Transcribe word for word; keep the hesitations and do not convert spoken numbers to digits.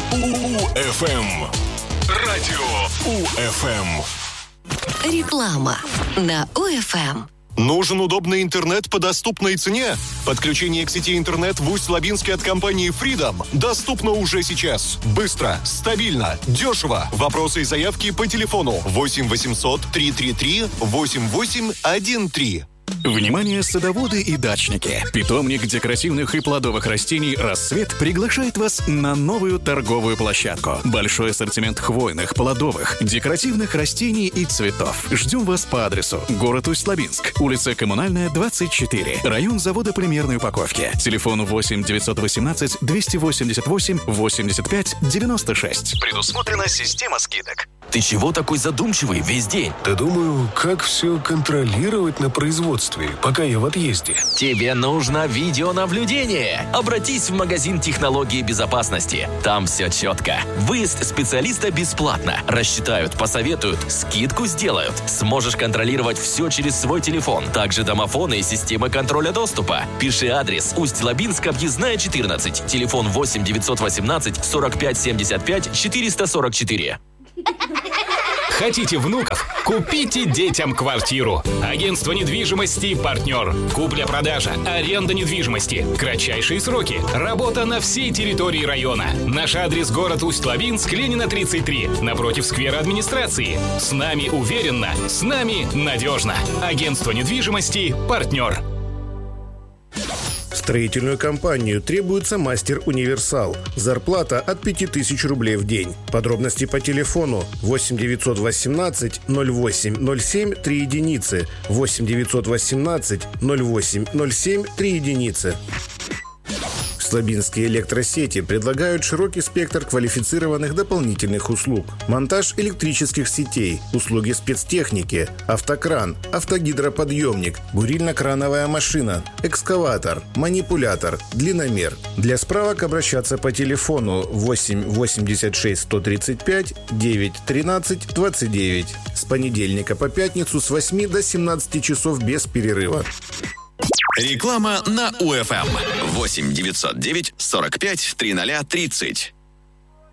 УФМ. Радио УФМ. Реклама на УФМ. Нужен удобный интернет по доступной цене? Подключение к сети интернет в Усть-Лабинске от компании Freedom доступно уже сейчас. Быстро, стабильно, дешево. Вопросы и заявки по телефону восемь восемьсот триста тридцать три восемьдесят восемь тринадцать. Внимание, садоводы и дачники! Питомник декоративных и плодовых растений «Рассвет» приглашает вас на новую торговую площадку. Большой ассортимент хвойных, плодовых, декоративных растений и цветов. Ждем вас по адресу: город Усть-Лабинск, улица Коммунальная, двадцать четыре, район завода полимерной упаковки. Телефон восемь девятьсот восемнадцать двести восемьдесят восемь восемьдесят пять девяносто шесть. Предусмотрена система скидок. Ты чего такой задумчивый весь день? Да думаю, как все контролировать на производстве, пока я в отъезде. Тебе нужно видеонаблюдение. Обратись в магазин технологии безопасности. Там все четко. Выезд специалиста бесплатно. Рассчитают, посоветуют, скидку сделают. Сможешь контролировать все через свой телефон. Также домофоны и системы контроля доступа. Пиши адрес: Усть-Лабинск, объездная четырнадцать. Телефон восемь девятьсот восемнадцать сорок пять семьдесят пять четыреста сорок четыре. Хотите внуков? Купите детям квартиру. Агентство недвижимости «Партнер». Купля-продажа, аренда недвижимости, кратчайшие сроки, работа на всей территории района. Наш адрес: город Усть-Лабинск, Ленина тридцать три, напротив сквера администрации. С нами уверенно, с нами надежно. Агентство недвижимости «Партнер». Строительную компанию требуется мастер-универсал. Зарплата от пяти тысяч рублей в день. Подробности по телефону восемь девятьсот восемнадцать ноль восемь ноль семь три единицы, восемь девятьсот восемнадцать ноль восемь ноль семь три единицы. Слабинские электросети предлагают широкий спектр квалифицированных дополнительных услуг. Монтаж электрических сетей, услуги спецтехники, автокран, автогидроподъемник, бурильно-крановая машина, экскаватор, манипулятор, длинномер. Для справок обращаться по телефону восемь восемьдесят шесть сто тридцать пять девять тринадцать двадцать девять. С понедельника по пятницу с восьми до семнадцати часов без перерыва. Реклама на УФМ. восемь девятьсот девять сорок пять тридцать тридцать.